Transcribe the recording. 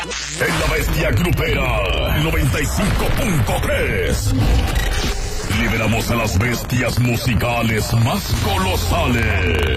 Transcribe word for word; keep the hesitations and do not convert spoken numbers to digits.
En la Bestia Grupera noventa y cinco punto tres. Liberamos a las bestias musicales más colosales.